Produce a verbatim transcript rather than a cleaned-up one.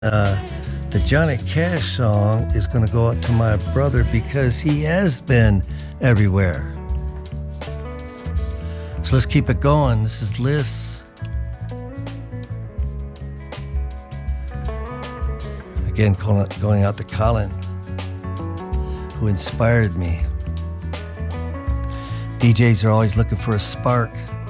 Uh, the Johnny Cash song is going to go out to my brother because he has been everywhere. So let's keep it going. This is Liz. Again, calling, going out to Colin, who inspired me. D Js are always looking for a spark.